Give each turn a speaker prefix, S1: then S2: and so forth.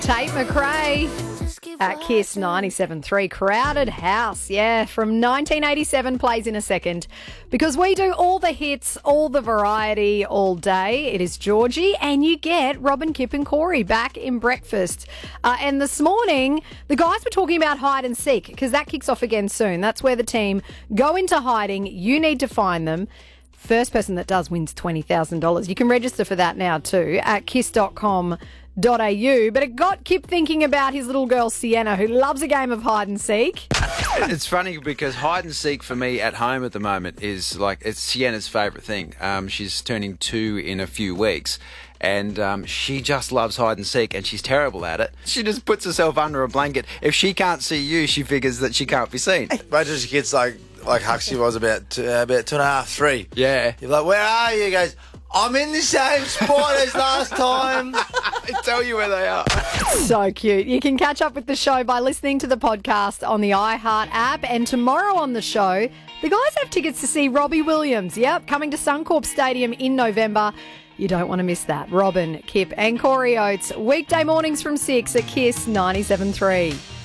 S1: Tate McRae at Kiss 97.3. Crowded House, yeah, from 1987 plays in a second. Because we do all the hits, all the variety, all day. It is Georgie, and you get Robin, Kip and Corey back in breakfast. And this morning, the guys were talking about hide and seek, because that kicks off again soon. That's where the team go into hiding. You need to find them. First person that does wins $20,000. You can register for that now too at kiss.com.au. But it got Kip thinking about his little girl Sienna, who loves a game of hide and seek.
S2: It's funny because hide and seek for me at home at the moment is like, it's Sienna's favourite thing. She's turning 2 in a few weeks. And she just loves hide and seek, and she's terrible at it. She just puts herself under a blanket. If she can't see you, she figures that she can't be seen.
S3: Imagine she gets like Huxley was about 2.5, 3.
S2: Yeah.
S3: You're like, where are you? He goes, I'm in the same spot as last time.
S2: I tell you where they are.
S1: So cute. You can catch up with the show by listening to the podcast on the iHeart app. And tomorrow on the show, the guys have tickets to see Robbie Williams. Yep, coming to Suncorp Stadium in November. You don't want to miss that. Robin, Kip and Corey Oates, weekday mornings from 6 at Kiss 97.3.